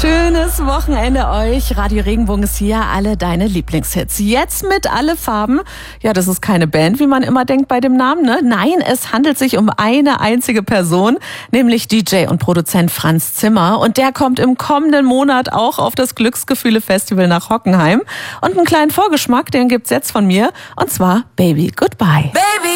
Schönes Wochenende euch. Radio Regenbogen ist hier, alle deine Lieblingshits. Jetzt mit Alle Farben. Ja, das ist keine Band, wie man immer denkt bei dem Namen, ne? Nein, es handelt sich um eine einzige Person, nämlich DJ und Produzent Franz Zimmer. Und der kommt im kommenden Monat auch auf das Glücksgefühle-Festival nach Hockenheim. Und einen kleinen Vorgeschmack, den gibt's jetzt von mir. Und zwar Baby Goodbye. Baby.